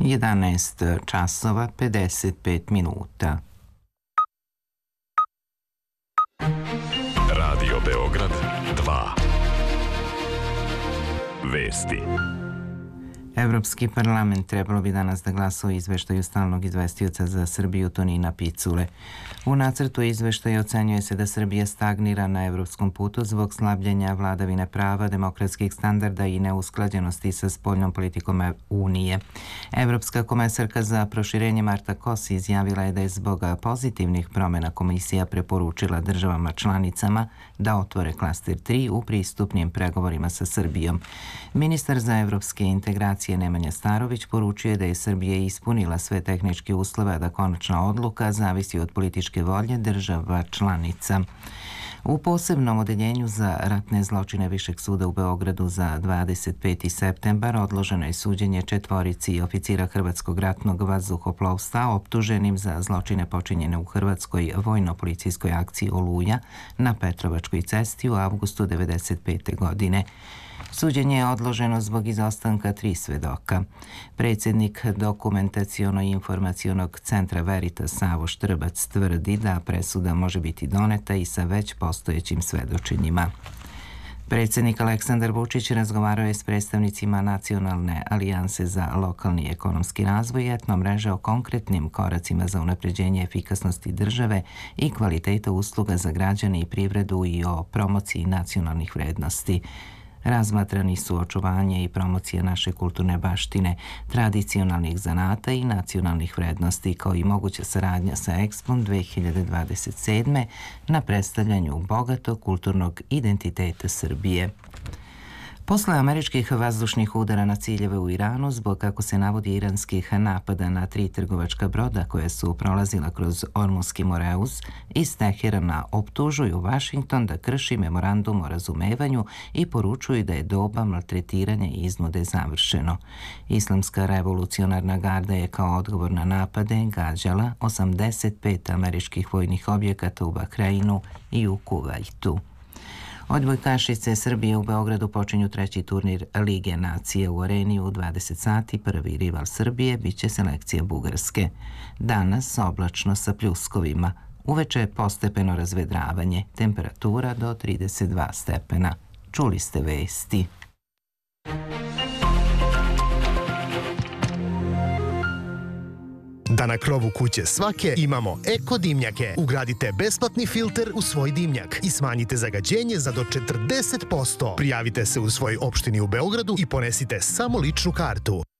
11 časova 55 minuta. Radio Beograd 2. Vesti. Evropski parlament trebalo bi danas da glasa o izveštaju stalnog izvestioca za Srbiju Tonina Picule. U nacrtu izveštaja ocenjuje se da Srbija stagnira na evropskom putu zbog slabljenja vladavine prava, demokratskih standarda i neusklađenosti sa spoljnom politikom Unije. Evropska komesarka za proširenje Marta Kos izjavila je da je zbog pozitivnih promjena komisija preporučila državama članicama da otvore klaster 3 u pristupnim pregovorima sa Srbijom. Ministar za evropske integracije Nemanja Starović poručio je da je Srbija ispunila sve tehničke uslove, a da konačna odluka zavisi od političke volje država članica. U posebnom odeljenju za ratne zločine Višeg suda u Beogradu za 25. septembar odloženo je suđenje 4 oficira Hrvatskog ratnog vazduhoplovstva optuženim za zločine počinjene u Hrvatskoj vojno-policijskoj akciji Oluja na Petrovačkoj cesti u avgustu 1995. godine. Suđenje je odloženo zbog izostanka 3 svedoka. Predsjednik Dokumentaciono-informacionog centra Veritas Savo Štrbac tvrdi da presuda može biti doneta i sa već postojećim svedočenjima. Predsjednik Aleksandar Vučić razgovarao je s predstavnicima Nacionalne alijanse za lokalni ekonomski razvoj i etnomreže o konkretnim koracima za unapređenje efikasnosti države i kvaliteta usluga za građane i privredu i o promociji nacionalnih vrednosti. Razmatrani su očuvanje i promocija naše kulturne baštine, tradicionalnih zanata i nacionalnih vrednosti, kao i moguća saradnja sa Expom 2027. na predstavljanju bogatog kulturnog identiteta Srbije. Posle američkih vazdušnih udara na ciljeve u Iranu, zbog, kako se navodi, iranskih napada na 3 trgovačka broda koje su prolazila kroz Ormuzski Moreus, iz Teherana optužuju Vašington da krši memorandum o razumevanju i poručuju da je doba maltretiranja i iznude završeno. Islamska revolucionarna garda je kao odgovor na napade gađala 85 američkih vojnih objekata u Bahreinu i u Kuvajtu. Odbojkašice Srbije u Beogradu počinju 3. turnir Lige nacije u Areni u 20 sati. Prvi rival Srbije biće selekcija Bugarske. Danas oblačno sa pljuskovima. Uveče postepeno razvedravanje. Temperatura do 32 stepena. Čuli ste vesti. Da na krovu kuće svake imamo eko dimnjake. Ugradite besplatni filter u svoj dimnjak i smanjite zagađenje za do 40%. Prijavite se u svojoj opštini u Beogradu i ponesite samo ličnu kartu.